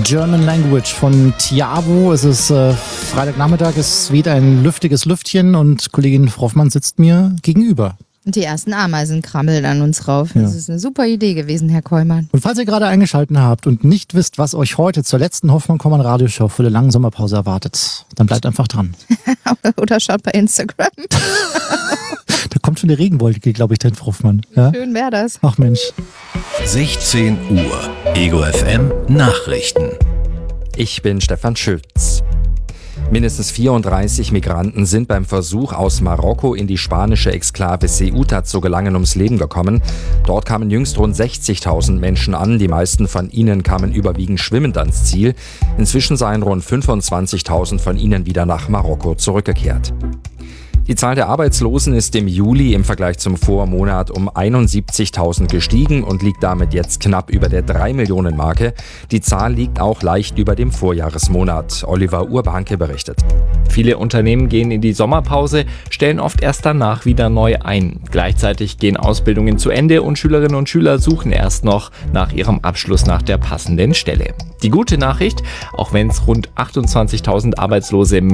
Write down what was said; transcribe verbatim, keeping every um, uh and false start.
German Language von Tiavo. Es ist äh, Freitagnachmittag, es weht ein lüftiges Lüftchen und Kollegin Hoffmann sitzt mir gegenüber. Und die ersten Ameisen krabbeln an uns rauf. Ja. Das ist eine super Idee gewesen, Herr Kollmann. Und falls ihr gerade eingeschaltet habt und nicht wisst, was euch heute zur letzten Hoffmann-Kollmann Radioshow für eine lange Sommerpause erwartet, dann bleibt einfach dran. Oder schaut bei Instagram. Da kommt schon eine Regenwolke, glaube ich, Frau Hoffmann. Ja? Schön wäre das. Ach Mensch. sechzehn Uhr. Ego F M Nachrichten. Ich bin Stefan Schütz. Mindestens vierunddreißig Migranten sind beim Versuch, aus Marokko in die spanische Exklave Ceuta zu gelangen, ums Leben gekommen. Dort kamen jüngst rund sechzigtausend Menschen an. Die meisten von ihnen kamen überwiegend schwimmend ans Ziel. Inzwischen seien rund fünfundzwanzigtausend von ihnen wieder nach Marokko zurückgekehrt. Die Zahl der Arbeitslosen ist im Juli im Vergleich zum Vormonat um einundsiebzigtausend gestiegen und liegt damit jetzt knapp über der drei Millionen Marke. Die Zahl liegt auch leicht über dem Vorjahresmonat. Oliver Urbanke berichtet. Viele Unternehmen gehen in die Sommerpause, stellen oft erst danach wieder neu ein. Gleichzeitig gehen Ausbildungen zu Ende und Schülerinnen und Schüler suchen erst noch nach ihrem Abschluss nach der passenden Stelle. Die gute Nachricht, auch wenn es rund achtundzwanzigtausend Arbeitslose